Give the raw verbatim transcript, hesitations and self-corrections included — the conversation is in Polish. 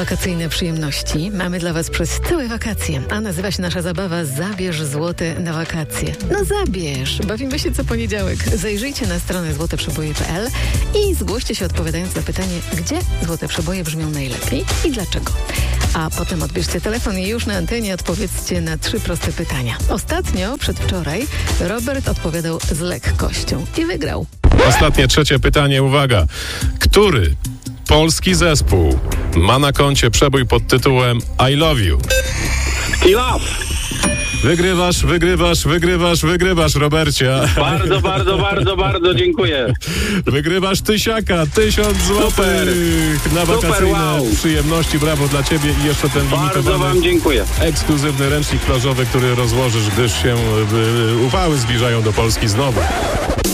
wakacyjne przyjemności mamy dla Was przez całe wakacje, a nazywa się nasza zabawa Zabierz złote na wakacje. No zabierz! Bawimy się co poniedziałek. Zajrzyjcie na stronę złote przeboje kropka p l i zgłoście się odpowiadając na pytanie, gdzie złote przeboje brzmią najlepiej i dlaczego. A potem odbierzcie telefon i już na antenie odpowiedzcie na trzy proste pytania. Ostatnio, przedwczoraj, Robert odpowiadał z lekkością i wygrał. Ostatnie, trzecie pytanie, uwaga. Który polski zespół ma na koncie przebój pod tytułem I Love You? Kilaf! Wygrywasz, wygrywasz, wygrywasz, wygrywasz, Robercie. Bardzo, bardzo, bardzo, bardzo dziękuję. Wygrywasz tysiaka, tysiąc złotych na wakacyjne Super, wow. przyjemności. Brawo dla Ciebie i jeszcze ten Bardzo limitowany, wam dziękuję. ekskluzywny ręcznik plażowy, który rozłożysz, gdyż się y, upały zbliżają do Polski znowu.